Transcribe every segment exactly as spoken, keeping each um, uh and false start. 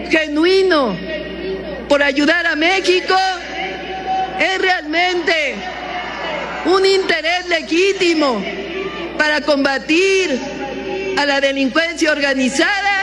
genuino por ayudar a México, es realmente un interés legítimo para combatir a la delincuencia organizada,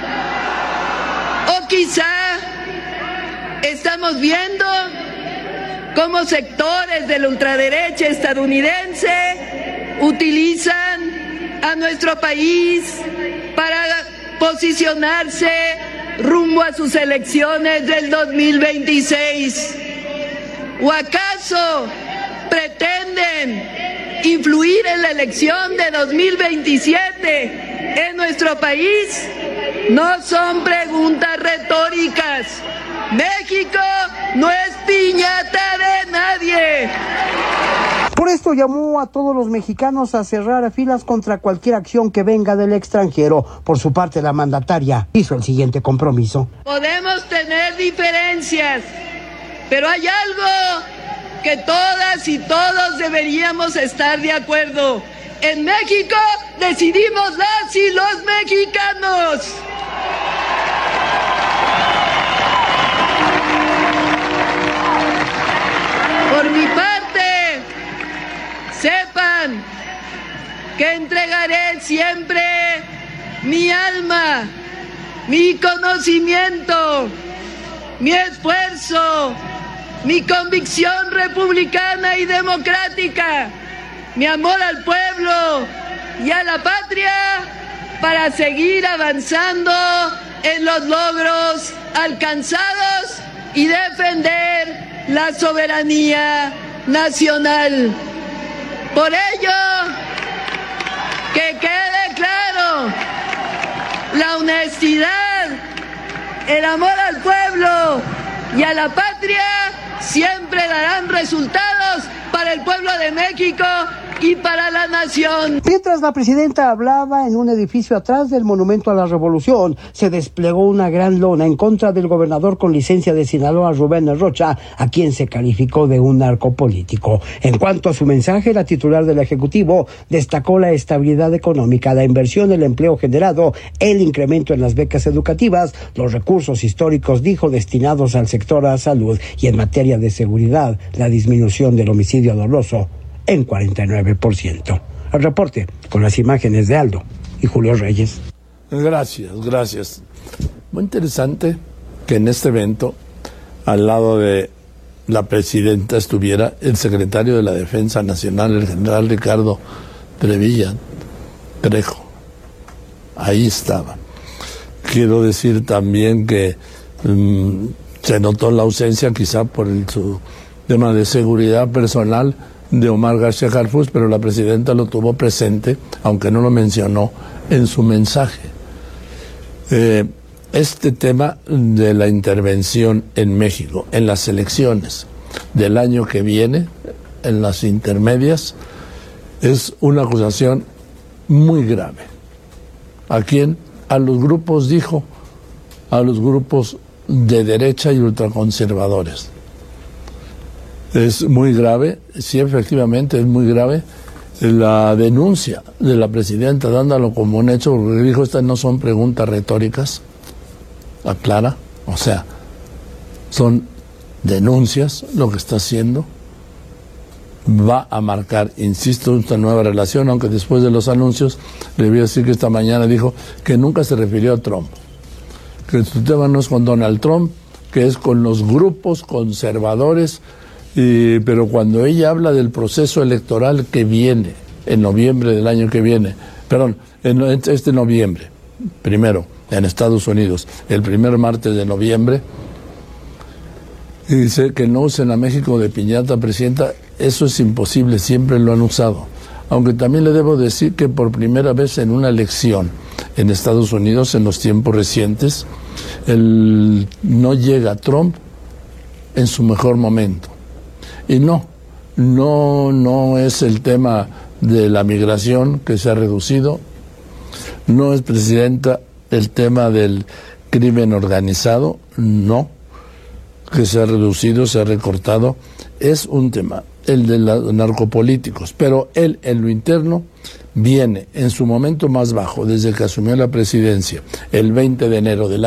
o quizá estamos viendo cómo sectores de la ultraderecha estadounidense utilizan a nuestro país para posicionarse rumbo a sus elecciones del dos mil veintiséis. ¿O acaso pretenden influir en la elección de dos mil veintisiete en nuestro país? No son preguntas retóricas. México no es piñata de nadie. Por esto llamó a todos los mexicanos a cerrar filas contra cualquier acción que venga del extranjero. Por su parte, la mandataria hizo el siguiente compromiso. Podemos tener diferencias, pero hay algo que todas y todos deberíamos estar de acuerdo. En México decidimos las y los mexicanos. Por mi parte, sepan que entregaré siempre mi alma, mi conocimiento, mi esfuerzo, mi convicción republicana y democrática, mi amor al pueblo y a la patria para seguir avanzando en los logros alcanzados y defender la soberanía nacional. Por ello, que quede claro, la honestidad, el amor al pueblo y a la patria siempre darán resultados para el pueblo de México y para la nación. Mientras la presidenta hablaba en un edificio atrás del Monumento a la Revolución, se desplegó una gran lona en contra del gobernador con licencia de Sinaloa, Rubén Rocha, a quien se calificó de un narcopolítico. En cuanto a su mensaje, la titular del Ejecutivo destacó la estabilidad económica, la inversión, el empleo generado, el incremento en las becas educativas, los recursos históricos, dijo, destinados al sector de la salud, y en materia de seguridad, la disminución del homicidio doloso en cuarenta y nueve por ciento. El reporte con las imágenes de Aldo y Julio Reyes. Gracias, gracias. Muy interesante que en este evento, al lado de la presidenta, estuviera el secretario de la Defensa Nacional, el general Ricardo Trevilla Trejo. Ahí estaba. Quiero decir también que um, se notó la ausencia, quizá por el, su tema de seguridad personal, de Omar García Harfuch, pero la presidenta lo tuvo presente, aunque no lo mencionó en su mensaje. Eh, este tema de la intervención en México, en las elecciones del año que viene, en las intermedias, es una acusación muy grave. ¿A quién? A los grupos, dijo, a los grupos de derecha y ultraconservadores. Es muy grave, sí, efectivamente es muy grave la denuncia de la presidenta, dándolo como un hecho, porque dijo, estas no son preguntas retóricas, aclara, o sea, son denuncias lo que está haciendo, va a marcar, insisto, esta nueva relación, aunque después de los anuncios, le voy a decir que esta mañana dijo que nunca se refirió a Trump, que su tema no es con Donald Trump, que es con los grupos conservadores. Y, pero cuando ella habla del proceso electoral que viene, en noviembre del año que viene, perdón, en este noviembre, primero, en Estados Unidos, el primer martes de noviembre, y dice que no usen a México de piñata, presidenta, eso es imposible, siempre lo han usado. Aunque también le debo decir que por primera vez en una elección en Estados Unidos, en los tiempos recientes, el, no llega Trump en su mejor momento. Y no, no, no es el tema de la migración que se ha reducido, no es, presidenta, el tema del crimen organizado, no, que se ha reducido, se ha recortado, es un tema, el de los narcopolíticos, pero él en lo interno viene en su momento más bajo desde que asumió la presidencia el veinte de enero del año